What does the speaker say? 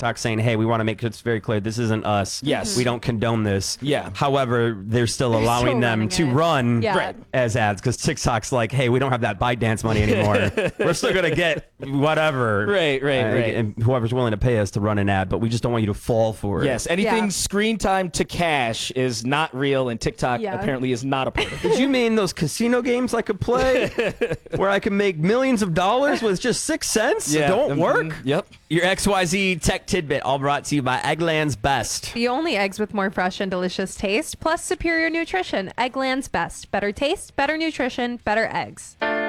TikTok saying, hey, we want to make it very clear this isn't us. Yes. We don't condone this. Yeah. However, they're still allowing them to run as ads because TikTok's like, hey, we don't have that ByteDance money anymore. We're still going to get whatever. Right. And whoever's willing to pay us to run an ad, but we just don't want you to fall for it. Yes, anything screen time to cash is not real, and TikTok apparently is not a part of it. Did you mean those casino games I could play where I could make millions of dollars with just 6 cents? Yeah. Don't work? Yep. Your XYZ Tech Tidbit, all brought to you by Eggland's Best. The only eggs with more fresh and delicious taste, plus superior nutrition. Eggland's Best. Better taste, better nutrition, better eggs.